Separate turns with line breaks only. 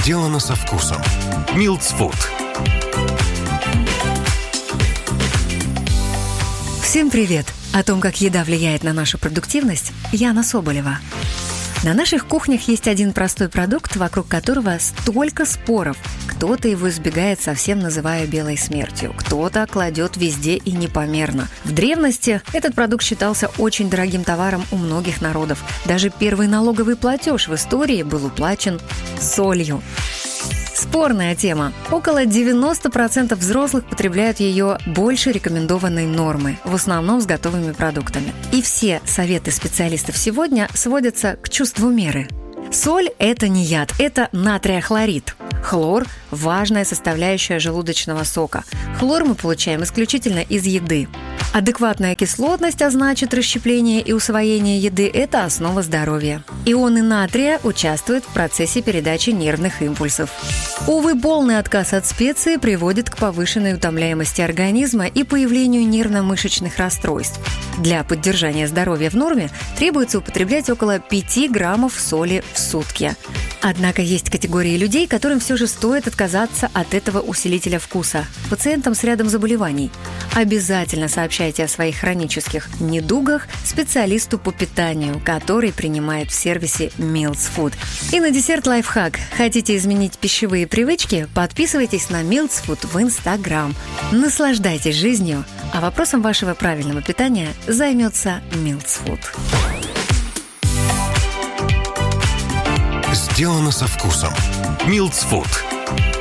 Сделано со вкусом. Mills Food.
Всем привет! О том, как еда влияет на нашу продуктивность, Яна Соболева. На наших кухнях есть один простой продукт, вокруг которого столько споров. Кто-то его избегает, совсем называя белой смертью. Кто-то кладет везде и непомерно. В древности этот продукт считался очень дорогим товаром у многих народов. Даже первый налоговый платеж в истории был уплачен солью. Спорная тема. Около 90% взрослых потребляют ее больше рекомендованной нормы, в основном с готовыми продуктами. И все советы специалистов сегодня сводятся к чувству меры. Соль – это не яд, это натрия-хлорид. Хлор – важная составляющая желудочного сока. Хлор мы получаем исключительно из еды. Адекватная кислотность, а значит расщепление и усвоение еды – это основа здоровья. Ионы натрия участвуют в процессе передачи нервных импульсов. Увы, полный отказ от специй приводит к повышенной утомляемости организма и появлению нервно-мышечных расстройств. Для поддержания здоровья в норме требуется употреблять около 5 граммов соли в сутки. Однако есть категории людей, которым все же стоит отказаться от этого усилителя вкуса. Пациентам с рядом заболеваний. Обязательно сообщайте о своих хронических недугах специалисту по питанию, который принимает в сервисе Mills Food. И на десерт лайфхак. Хотите изменить пищевые привычки? Подписывайтесь на Mills Food в Instagram. Наслаждайтесь жизнью, а вопросом вашего правильного питания займется Mills Food.
Сделано со вкусом. Mills Food.